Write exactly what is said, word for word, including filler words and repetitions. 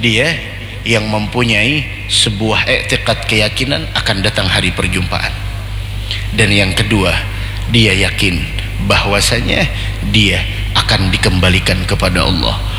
dia yang mempunyai sebuah i'tiqad, keyakinan akan datang hari perjumpaan. Dan yang kedua, dia yakin bahwasanya dia akan dikembalikan kepada Allah.